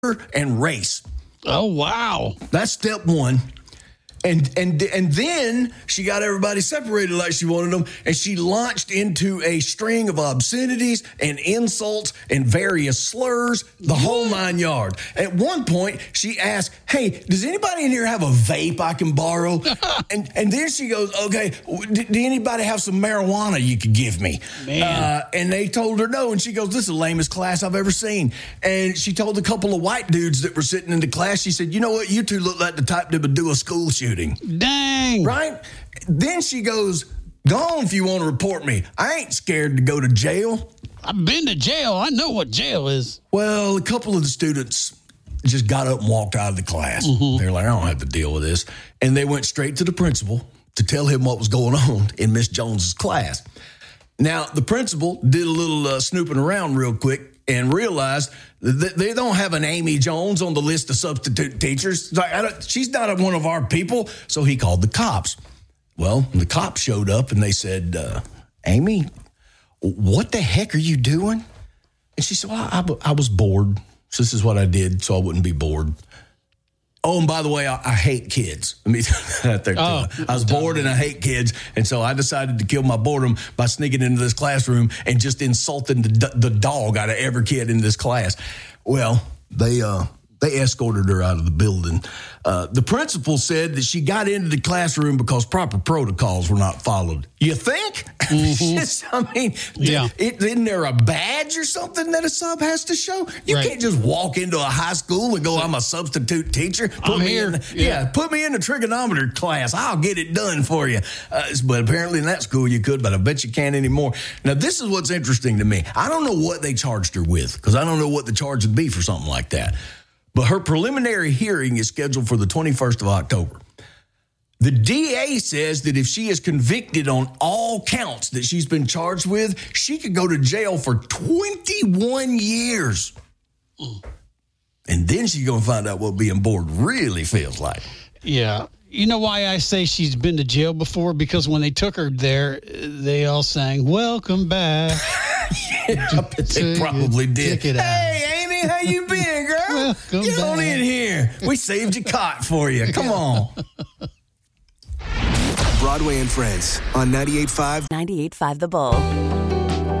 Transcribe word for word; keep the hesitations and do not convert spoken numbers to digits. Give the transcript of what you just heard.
and race. Oh, wow. That's step one. And and and then she got everybody separated like she wanted them, and she launched into a string of obscenities and insults and various slurs, the whole nine yard. At one point, she asked, "Hey, does anybody in here have a vape I can borrow?" and and then she goes, "Okay, do, do anybody have some marijuana you could give me?" Man. Uh, and they told her no, and she goes, "This is the lamest class I've ever seen." And she told a couple of white dudes that were sitting in the class, she said, "You know what? You two look like the type that would do a school shooting." Dang. Right? Then she goes, "Go on if you want to report me. I ain't scared to go to jail." I've been to jail. I know what jail is. Well, a couple of the students just got up and walked out of the class. Mm-hmm. They're like, "I don't have to deal with this." And they went straight to the principal to tell him what was going on in Miss Jones's class. Now, the principal did a little uh, snooping around real quick and realized that they don't have an Amy Jones on the list of substitute teachers. Like, I don't, she's not one of our people. So he called the cops. Well, the cops showed up and they said, uh, "Amy, what the heck are you doing?" And she said, "Well, I, I was bored. So this is what I did so I wouldn't be bored." Oh, and by the way, I, I hate kids. Let me that there too. Oh, I was bored and I hate kids, and so I decided to kill my boredom by sneaking into this classroom and just insulting the the dog out of every kid in this class. Well, they uh they escorted her out of the building. Uh, the principal said that she got into the classroom because proper protocols were not followed. You think? Mm-hmm. Just, I mean, yeah. it, isn't there a badge or something that a sub has to show? You Right. can't just walk into a high school and go, "I'm a substitute teacher. Put I'm me here." In, Yeah. yeah, put me in the trigonometry class. I'll get it done for you." Uh, but apparently in that school you could, but I bet you can't anymore. Now, this is what's interesting to me. I don't know what they charged her with because I don't know what the charge would be for something like that. But her preliminary hearing is scheduled for the twenty-first of October. The D A says that if she is convicted on all counts that she's been charged with, she could go to jail for twenty-one years. And then she's going to find out what being bored really feels like. Yeah. You know why I say she's been to jail before? Because when they took her there, they all sang, "Welcome back." Yeah, I bet they probably did. Check it out. "Hey, Amy, how you been, girl? Welcome Get on back." in here. We saved your cot for you. Come on." Broadway and Friends on ninety-eight point five. ninety-eight point five The Bull.